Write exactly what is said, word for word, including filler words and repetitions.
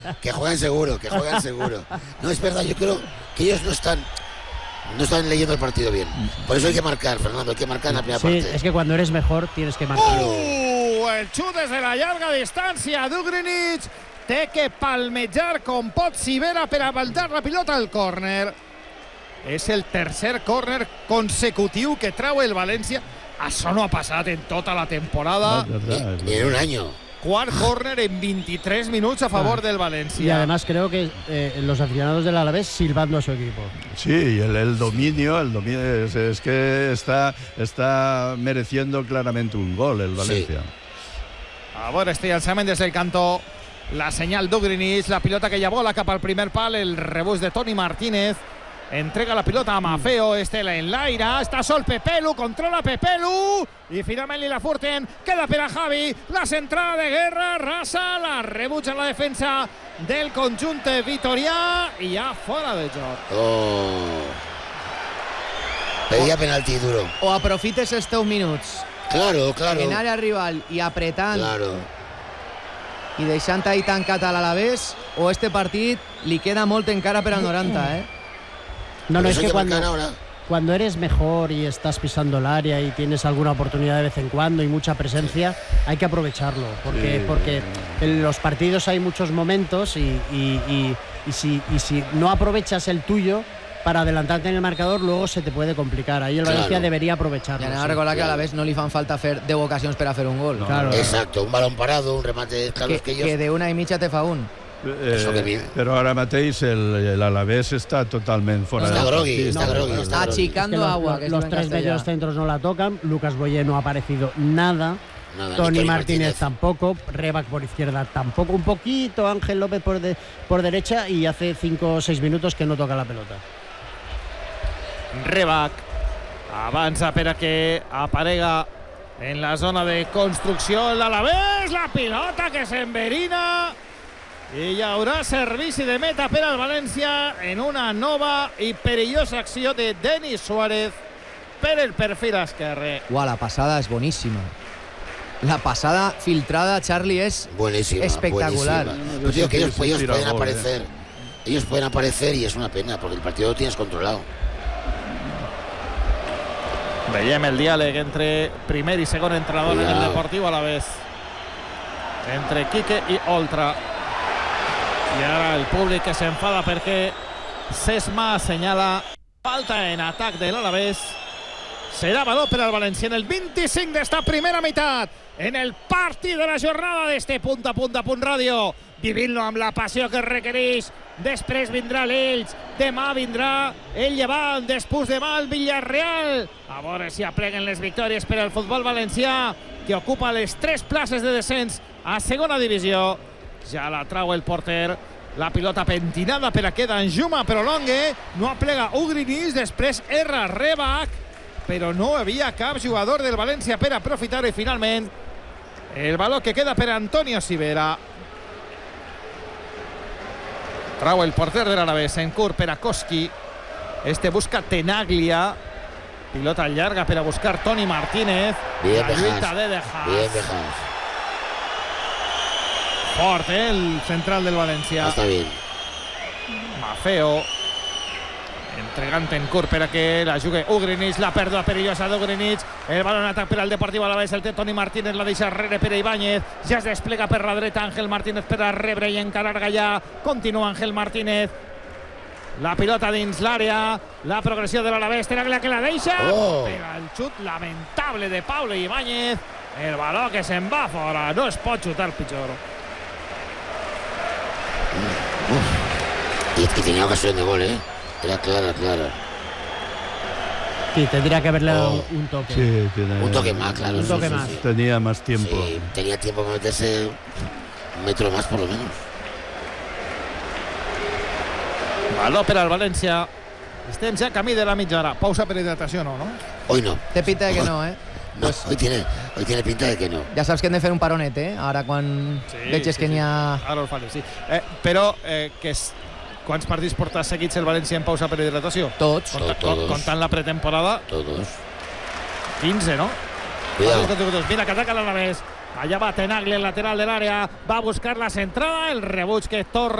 Que juegan seguro, que juegan seguro. No, es verdad, yo creo que ellos no están... No están leyendo el partido bien. Por eso hay que marcar, Fernando, hay que marcar en la primera sí, parte. Es que cuando eres mejor tienes que marcar. Uh, el xut des de la llarga distància d'Ugrinic. Té que palmejar com pot Sivera per avaltar la pilota al córner. És el tercer córner consecutiu que trau el València. Això no ha passat en tota la temporada. No, ni, ni en un año. Cuart córner en veintitrés minutos a favor ah. del Valencia. Y además creo que eh, los aficionados del Alavés silbando a su equipo. Sí, el, el dominio, el dominio es, es que está, está mereciendo claramente un gol el Valencia. Sí. A veure, este llançament des del cantó. La senyal d'Ugrinic, la pilota que ja vola cap al primer pal, el rebús de Toni Martínez. Entrega la pilota a Mafeo, Estela en l'aire, està sol Pepelu, controla Pepelu i finalment li la furten, queda per a Javi, la centrada de Guerra, rasa, la rebutja en la defensa del conjunt vitorià i ja fora de joc. Oh. Pedía penalti duro. O aprofites els teus minuts. Claro, claro. En àrea rival i apretant. Claro. I deixant ahí tancat a l'Alavés, o este partit li queda molt encara per al noranta, eh? No, no, es que cuando, cuando eres mejor y estás pisando el área y tienes alguna oportunidad de vez en cuando y mucha presencia, hay que aprovecharlo, porque, sí. porque en los partidos hay muchos momentos y, y, y, y, si, y si no aprovechas el tuyo para adelantarte en el marcador, luego se te puede complicar. Ahí el Valencia claro. debería aprovecharlo. Y anem a recordar sí, que a la vez no li fan falta fer deu ocasions per a fer un gol. No, claro. Exacto, un balón parado, un remate claro, que, que, ellos... que de una y mitja te fa un. Eh, però ara mateix el, el Alavés està totalment fora está del grogui, partit. está No, grogui, está achicando es que agua. Los, que los tres medios centros no la tocan. Lucas Boyé no ha aparecido nada. Nada, Toni Martínez. Martínez tampoco. Rebac por izquierda tampoco. Un poquito Ángel López por, de, por derecha y hace cinco o seis minutos que no toca la pelota. Rebac avança per a que aparega en la zona de construcció l'Alavés, la pilota que s'enverina i hi haurà servici de meta per al València en una nova i perillosa acció de Denis Suárez per el perfil esquerre. Uau, la passada és boníssima. La pasada filtrada, Charlie, es buenísima, espectacular. Buenísima. Pues digo que ellos, ellos pueden aparecer, ellos pueden aparecer y es una pena porque el partido lo tienes controlado. Veiem el diàleg entre primer i segon entrenador en el Deportiu Alavés, entre Quique i Oltra. I ara el públic que s'enfada perquè Sesma assenyala falta en atac de l'Alavés. Serà valor per al València en el vint-i-cinc d'esta primera meitat, en el partit de la jornada d'este punt a punt a punt ràdio, vivint-lo amb la passió que requereix. Després vindrà l'Elx, demà vindrà el Llevant, després demà el Villarreal. A veure si apleguen les victòries per al futbol valencià, que ocupa les tres places de descens a segona divisió. Ja la trau el porter, la pilota pentinada per a queda en Juma, però Longue no aplega Ugrinic, després erra Rebac, però no havia cap jugador del València per aprofitar i finalment el valor que queda per Antonio Sivera. Trau el porter de l'Alavés en curt per a Koski. Este busca Tenaglia. Pilota llarga per a buscar Toni Martínez. Bien la lluita de De Haas. Bien de Haas. Fort, eh, el central del València. Està bien. Mafeo. Entregant en curt per a que la jugui Ugrinic, la pèrdua perillosa d'Ugrinic, el balon atac per al Deportiu Alavés, el té Toni Martínez, la deixa darrere per a Ibáñez, ja es desplega per la dreta Ángel Martínez per a rebre i encarar Gallà, continua Ángel Martínez, la pilota dins l'àrea, la progressió de l'Alavés, Tenaglia que la deixa, oh. però el xut lamentable de Pablo Ibáñez, el baló que se'n va fora, no es pot xutar pitjor. Y, y tenía ocasión de gol, ¿eh? Era clara, clara. Sí, tendría que haberle dado Oh. un toque. Sí, tiene, Un toque más, claro. Un sí, toque sí, más. sí. Tenía más tiempo. Sí, tenía tiempo para meterse un metro más por lo menos. Baló per al València. Estem ja camí de la mitja hora. Pausa per hidratació, no, no? Hoy no. Té pinta de que no, eh? No, hoy tiene, hoy tiene pinta de que no. Ja saps que hem de fer un paronet, eh? Ara quan Sí, veig sí, que sí. n'hi ha... Ara ho faré, sí. Eh, però, eh, que és... quants partits porta seguits el València en pausa per hidratació? Tots. Conta, Todos. Comptant la pretemporada, Todos. quinze, no? Cuidado. Mira que ataca l'Alavés. Allá va Tenagli, el lateral del área, va a buscar la centrada, el rebuig que torna